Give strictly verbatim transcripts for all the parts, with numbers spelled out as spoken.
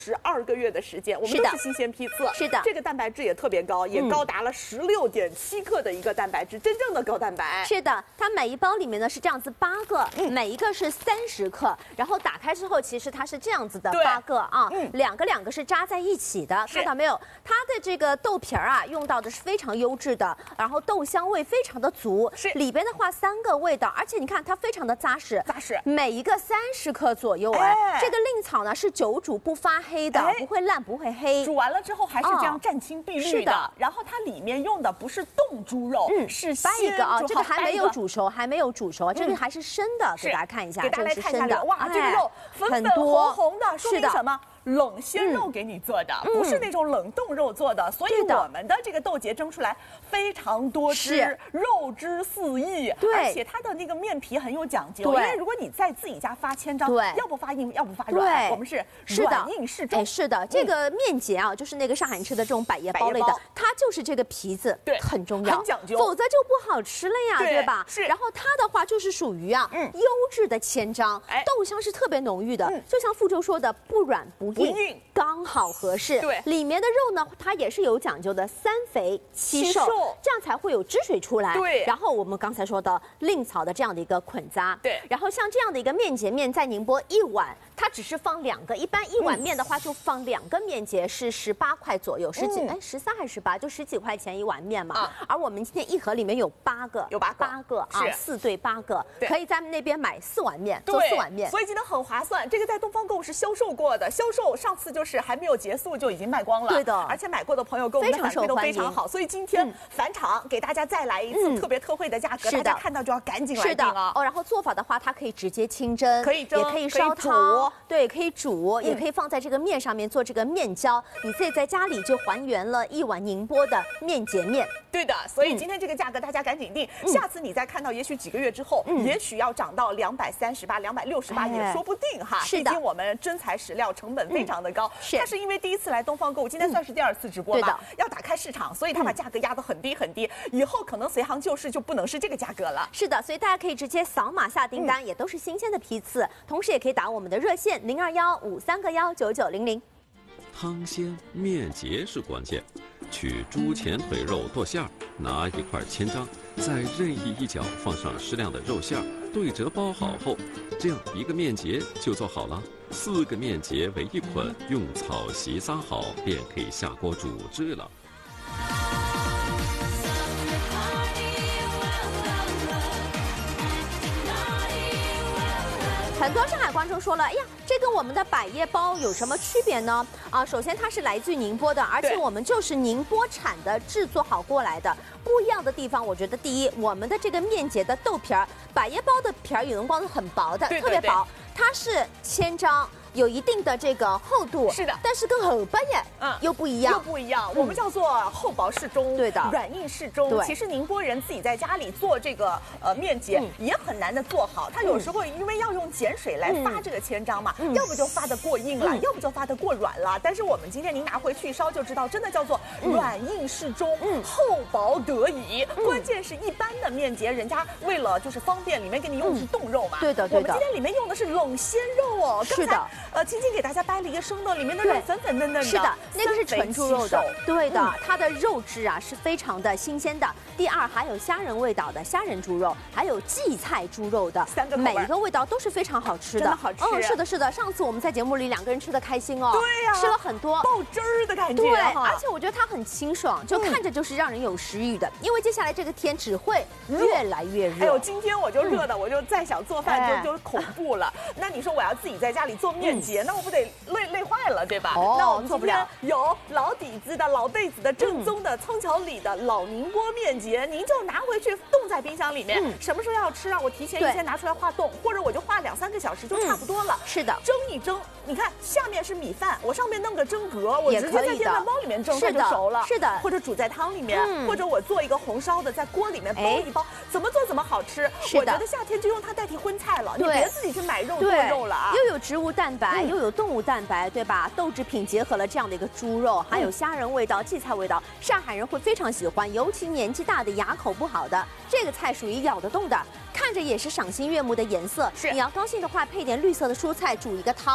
十二个月的时间，我们都是新鲜批次， 是的， 这个蛋白质也特别高，也高达了十六点七克的一个蛋白质，真正的高蛋白。 是的，它每一包里面呢是这样子八个，嗯、每一个是三十克，然后打开之后，其实它是这样子的八个啊，嗯、两个两个是扎在一起的，看到没有？它的这个豆皮儿啊，用到的是非常优质的，然后豆香味非常的足， 是里边的话三个味道，而且你看它非常的扎实， 扎实， 每一个三十克左右哎，哎这个令草呢是久煮不发黑的，哎、不会烂。不会黑， 煮完了之后还是这样湛青碧绿的。 是的， 然后它里面用的不是冻猪肉，嗯，是掰一个啊，这个还没有煮熟，还没有煮熟，这个还是生的，给大家看一下， 给大家看一下， 哇， 这个肉粉粉红红的，说明什么？冷鲜肉给你做的， 嗯、 不是那种冷冻肉做的，所以我们的这个豆节蒸出来非常多汁，肉汁四溢， 对， 而且它的那个面皮很有讲究，因为如果你在自己家发千张， 对， 要不发硬，要不发软，我们是软硬适中。 哎，是的，这个面节啊，就是那个上海人吃的这种百叶包类的，它就是这个皮子， 对， 很重要， 很讲究， 否则就不好吃了呀，对吧？ 是。 然后它的话就是属于啊，优质的千张，豆香是特别浓郁的，就像傅周说的，不软不硬，刚。刚好合适， 对， 里面的肉呢，它也是有讲究的，三肥七瘦，这样才会有汁水出来。 对， 然后我们刚才说的令草的这样的一个捆扎， 对， 然后像这样的一个面节面，在宁波一碗，它只是放两个，一般一碗面的话就放两个面节，是十八块左右，十几哎十三还是十八，就十几块钱一碗面嘛。啊、而我们今天一盒里面有八个， 有八个， 八个啊，四对八个，可以在那边买四碗面，做四碗面， 所以今天很划算。这个在东方购是销售过的，销售上次就是。还没有结束就已经卖光了， 对的， 而且买过的朋友给我们的反馈都非常好，所以今天返场给大家再来一次特别特惠的价格，大家看到就要赶紧来订啊！ 哦，然后做法的话，它可以直接清蒸， 可以蒸， 也可以烧汤，对，可以煮，也可以放在这个面上面做这个面椒，你自己在家里就还原了一碗宁波的面节面。 对的，所以今天这个价格大家赶紧订，下次你再看到，也许几个月之后，也许要涨到两百三十八、两百六十八也说不定哈。 是的， 毕竟我们真材实料，成本非常的高， 是， 它是因为第一次来东方购，今天算是第二次直播嘛，要打开市场，所以他把价格压得很低很低，以后可能随行就市就不能是这个价格了。 是的，所以大家可以直接扫码下订单，也都是新鲜的批次，同时也可以打我们的热线零二幺五三个幺九九零零。 汤鲜面节是关键，取猪前腿肉剁馅儿，拿一块千张，在任意一角放上适量的肉馅儿，对折包好后，这样一个面节就做好了。四个面节为一捆，用草席撒好，便可以下锅煮制了。 很多上海观众说了，哎呀，这跟我们的百叶包有什么区别呢？啊，首先它是来自于宁波的，而且我们就是宁波产的，制作好过来的。不一样的地方，我觉得第一，我们的这个面节的豆皮儿，百叶包的皮儿有的光是很薄的，特别薄，它是千张。有一定的这个厚度， 是的， 但是跟后半夜嗯又不一样， 又不一样。我们叫做厚薄适中， 对的， 软硬适中。 对， 其实宁波人自己在家里做这个呃面节也很难的做好，他有时候因为要用碱水来发这个千张嘛，要不就发的过硬了，要不就发的过软了。但是我们今天您拿回去一烧就知道，真的叫做软硬适中，厚薄得宜。关键是一般的面节，人家为了就是方便，里面给你用的是冻肉嘛， 对的，对的。 我们今天里面用的是冷鲜肉哦， 是的。 呃，青青给大家掰了一个生的，里面的肉粉粉嫩嫩的， 是的，那个是纯猪肉的，对的，嗯、它的肉质啊是非常的新鲜的。第二，还有虾仁味道的虾仁猪肉，还有荠菜猪肉的， 三个每一个味道都是非常好吃的， 真的好吃。 嗯，是的，是的。上次我们在节目里两个人吃的开心哦， 对呀、啊， 吃了很多爆汁儿的感觉， 对，而且我觉得它很清爽，就看着就是让人有食欲的。嗯、因为接下来这个天只会越来越热。 哎呦，今天我就热的，嗯、我就再想做饭就就恐怖了。那你说我要自己在家里做面节，那我不得累累坏了，对吧？ 哦， 那我们今天有老底子的老辈子的正宗的仓桥里的老宁波面节，您就拿回去冻在冰箱里面，什么时候要吃啊？我提前一天拿出来化冻，或者我就化两三个小时就差不多了。 是的， 蒸一蒸，你看下面是米饭，我上面弄个蒸格，我直接在电饭煲里面蒸，它就熟了。 是的， 或者煮在汤里面，或者我做一个红烧的，在锅里面包一包，怎么做怎么好吃。我觉得夏天就用它代替荤菜了，你别自己去买肉做肉了啊。 又有植物蛋白，又有动物蛋白，对吧？豆制品结合了这样的一个猪肉，还有虾仁味道、荠菜味道，上海人会非常喜欢，尤其年纪大的、牙口不好的，这个菜属于咬得动的，看着也是赏心悦目的颜色。 是， 你要高兴的话，配点绿色的蔬菜煮一个汤，嗯哦，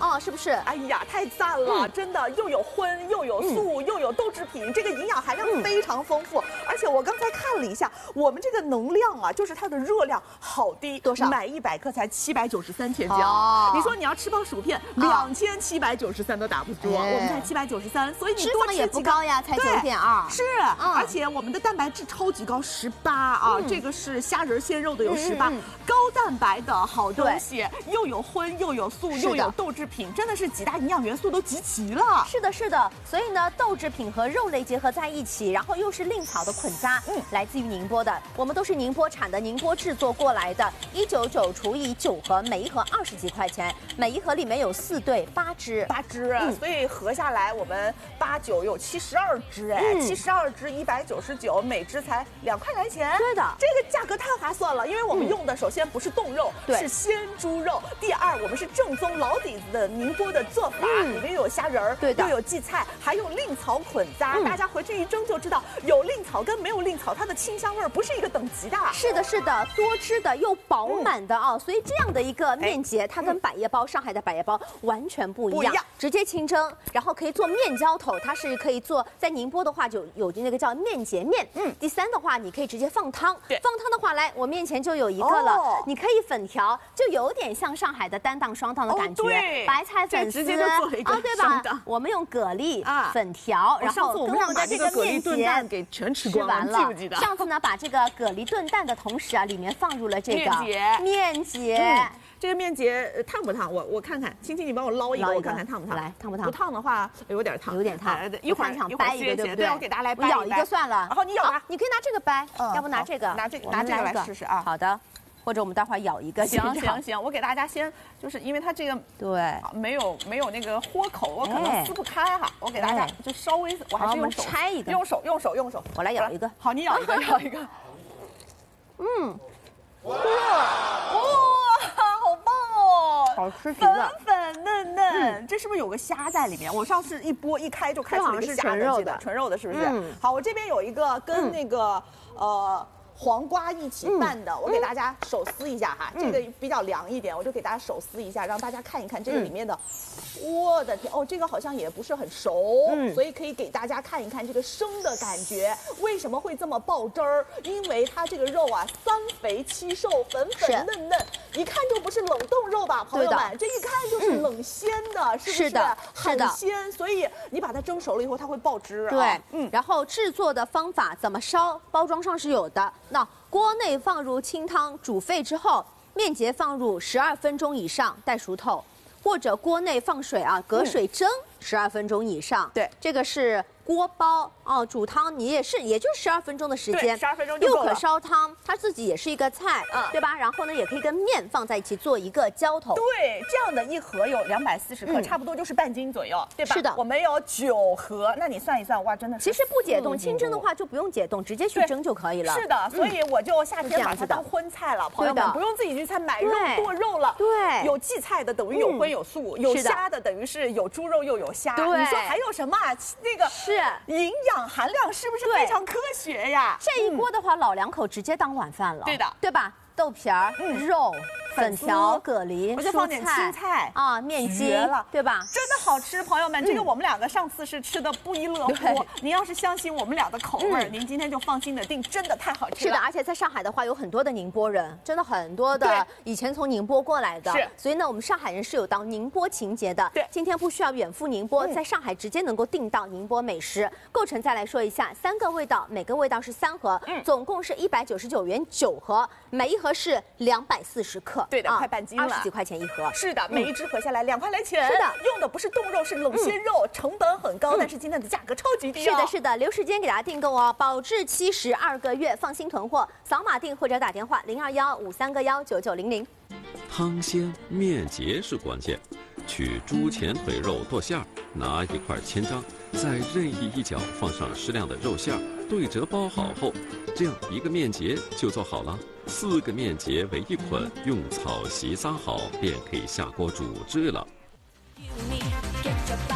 哦，是不是？ 哎呀，太赞了， 嗯、 真的又有荤又有素、嗯、又有豆制品，这个营养含量非常丰富。嗯、而且我刚才看了一下，我们这个能量啊，就是它的热量好低， 多少？ 买一百克才七百九十三千焦。 哦、 你说你要吃包薯片，两千七百九十三都打不住， 哎、 我们才七百九十三，所以你脂多肪也不高呀，才九点二。 是，嗯、而且我们的蛋白质超级高，十八啊，嗯、这个是虾仁鲜肉的有十八、嗯嗯，高蛋白的好东西，又有荤又有素又有豆制品，真的是几大营养元素都集齐了。 是的，是的。所以呢，豆制品和肉类结合在一起，然后又是令草的捆扎，嗯，来自于宁波的，我们都是宁波产的，宁波制作过来的，一九九除以九盒，每一盒二十几块钱，每一盒里面有四对，八只， 八只，嗯、所以合下来我们八九有七十二只，哎，七十二只一百九十九，每只才两块来钱。 对的， 这个价格太划算了，因为我们用的首先不是冻肉，嗯、是鲜猪肉。第二，我们是正宗老底子的宁波的做法，嗯、里面有虾仁儿， 对的， 又有荠菜，还有令草捆扎。嗯、大家回去一蒸就知道，有令草跟没有令草，它的清香味不是一个等级的。 是的，是的，多汁的又饱满的啊、嗯，所以这样的一个面节，哎、它跟百叶包、嗯、上海的百叶包完全不一样，不一样，直接清蒸，然后可以做面浇头，它是可以做，在宁波的话就有那个叫面节面。嗯，第三的话，你可以直接放汤， 对， 放汤的话，来我面前就有一个了，哦、你可以粉条，就有点像上海的担当双汤的感觉， 哦、对， 白菜粉丝， 直接就做了一个啊，对吧？我们用蛤蜊啊粉条，然后跟我们的这个面节给全吃光完了。 记不记得？ 上次呢，把这个蛤蜊炖蛋的同时啊，里面放入了这个面节， 面节。 嗯这个面节、呃、烫不烫？我我看看，青青你帮我捞一个，我看看烫不烫。 来，烫不烫？ 不烫的话有点烫， 有点烫。 哎、一会儿想掰一个，对不对？ 我给大家来掰一掰。我咬一个算了。 然后你咬吧， 你可以拿这个掰， 嗯、 要不拿这个？ 拿这个，拿这个来试试啊。 好的。或者我们待会儿咬一个。 行行行，我给大家先，就是因为它这个对、 啊、没有没有那个豁口，我可能撕不开哈。哎、我给大家就稍微，我还是用手拆一个， 用手用手用手。 我来咬一个。 好，你咬一个，咬一个。 嗯。 哇哇，好棒哦！ 好吃极了，粉粉嫩嫩、嗯，这是不是有个虾在里面？我上次一剥一开就开出了一个虾的，记得纯肉的，是不是？嗯、好，我这边有一个跟那个、嗯、呃。黄瓜一起拌的，嗯、我给大家手撕一下哈，嗯、这个比较凉一点，我就给大家手撕一下，让大家看一看这个里面的。嗯、我的天哦，这个好像也不是很熟，嗯、所以可以给大家看一看这个生的感觉，为什么会这么爆汁儿？因为它这个肉啊，三肥七瘦，粉粉嫩嫩，一看就不是冷冻肉吧，朋友们，这一看就是冷鲜的，嗯、是不是？ 是的， 很鲜，所以你把它蒸熟了以后，它会爆汁啊。 对，嗯，然后制作的方法怎么烧，包装上是有的。那锅内放入清汤煮沸之后，面节放入十二分钟以上待熟透，或者锅内放水啊，隔水蒸十二分钟以上。 对， 这个是锅包哦，煮汤你也是，也就十二分钟的时间， 十二分钟就够了。 又可烧汤，它自己也是一个菜，嗯，对吧？然后呢，也可以跟面放在一起做一个浇头。 对，这样的一盒有两百四十克，嗯、差不多就是半斤左右，对吧？ 是的， 我们有九盒，那你算一算，哇，真的是。 其实不解冻，清蒸的话就不用解冻，直接去蒸就可以了。 是的，所以我就夏天把它当荤菜了，朋友们不用自己去菜买肉剁肉了。 对， 有荠菜的等于有荤有素，有虾的等于是有猪肉又有虾。 对， 你说还有什么？那个是营养。含量是不是非常科学呀？ 这一锅的话，老两口直接当晚饭了。 对的， 对吧？豆皮儿、嗯、肉、粉条、蛤蜊， 我就放点青菜啊，面筋了， 对吧？ 真的好吃，朋友们，这个我们两个上次是吃的不亦乐乎。您要是相信我们俩的口味，您今天就放心的订，真的太好吃了。 是的，而且在上海的话，有很多的宁波人，真的很多的以前从宁波过来的， 是。 所以呢，我们上海人是有当宁波情节的。 对， 今天不需要远赴宁波，在上海直接能够订到宁波美食。构成再来说一下，三个味道，每个味道是三盒，嗯，总共是一百九十九元九盒，每一盒是两百四十克， 对的，快半斤了， 二十几块钱一盒。 是的，每一只合下来两块来钱。 是的， 用的不是冻肉，是冷鲜肉，成本很高，但是今天的价格超级低。 是的，是的，留时间给大家订购哦，保质期十二个月，放心囤货。扫码订或者打电话零二幺五三个幺九九零零。 汤鲜面节是关键，取猪前腿肉剁馅儿，拿一块千张，在任意一角放上适量的肉馅儿，对折包好后，这样一个面节就做好了。四个面节为一捆，用草席撒好，便可以下锅煮制了。